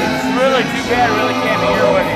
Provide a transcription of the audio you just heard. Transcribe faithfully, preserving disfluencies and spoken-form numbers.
It's really too bad. I really can't hear what